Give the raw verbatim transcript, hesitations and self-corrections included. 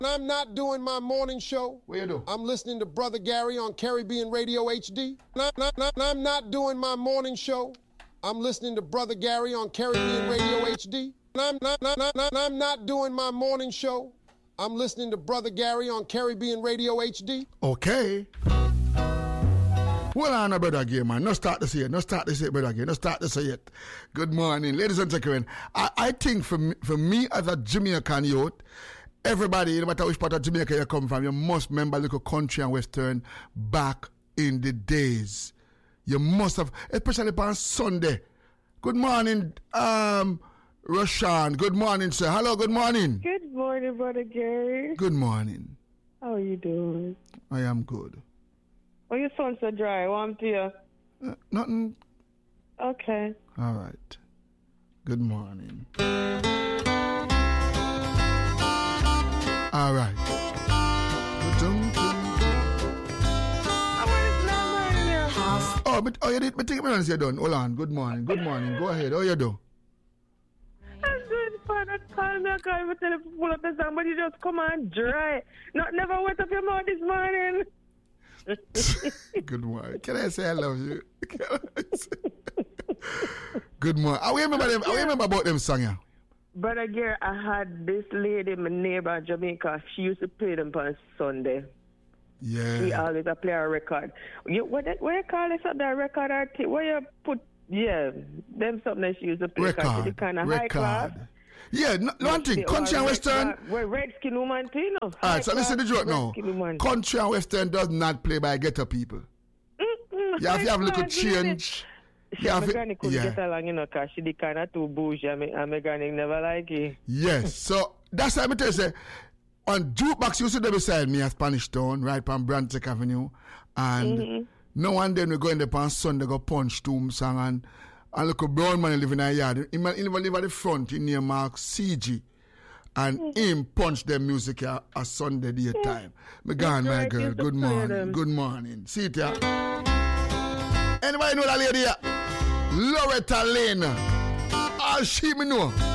I'm not doing my morning show. What you do? I'm listening to Brother Gary on Caribbean Radio H D. I'm not, not, I'm not doing my morning show. I'm listening to Brother Gary on Caribbean Radio H D. I'm not, not, not, not, I'm not doing my morning show. I'm listening to Brother Gary on Caribbean Radio H D. Okay. Well, on, Brother Gary, man. No start to say it. No start to say it, Brother Gary. No start to say it. Good morning. Ladies and gentlemen, I, I think for me, for me as a Jamaican youth, everybody, no matter which part of Jamaica you come from, you must remember little country and western back in the days. You must have, especially on Sunday. Good morning, um, Roshan. Good morning, sir. Hello, good morning. Good morning, Brother Gary. Good morning. How are you doing? I am good. Oh, your son's so dry. Warm to you? Uh, nothing. Okay. All right. Good morning. All right. Oh, but oh, you did. But take me on. Say done. Hold on. Good morning. Good morning. Go ahead. How you do? I'm doing fine. I called me. I called me. Tell you to pull up the song, but you just come on dry. Not never wet up your mouth this morning. Good morning. Can I say I love you? Good morning. I remember them. I remember about them song. Yeah. Brother Gary, I had this lady, my neighbor in Jamaica. She used to play them on Sunday. Yeah. She always a play a record. You, what, that, what you call this up that record artist? Where you put, yeah, them something that she used to play. Record. She kind of high class. Yeah, no, one thing, country and western. We're red skin woman too, you know. Alright, so listen to the joke now. Country and western does not play by ghetto people. Mm-mm, you have to have a little change. She, my granny couldn't yeah. get along, you know, because she the kind of too bougie, and my, my granny never like it. Yes, so that's why I tell you, say, on jukebox, you see them beside me at Spanish Town, right on Brantic Avenue, and mm-hmm. no one then we go in the pan Sunday go punch tomb song, and and look a brown man live in a yard. He live, live at the front in near Mark C G, and mm-hmm. him punch them music a, a Sunday daytime. Me gone, my girl. Good morning. Good morning. See it here. Anybody know that lady here? Loretta Lane. All she me know.